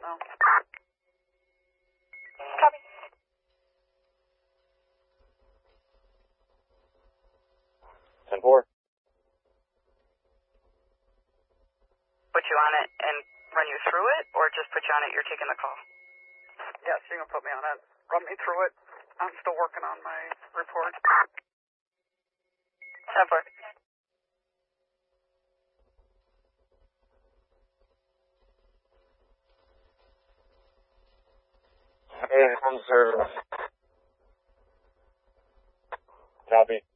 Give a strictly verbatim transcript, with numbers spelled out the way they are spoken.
now. Copy. ten four. Put you on it and run you through it, or just put you on it, you're taking the call? Yes, you can put me on it. Run me through it. I'm still working on my report. ten four. Hey, home service. Copy.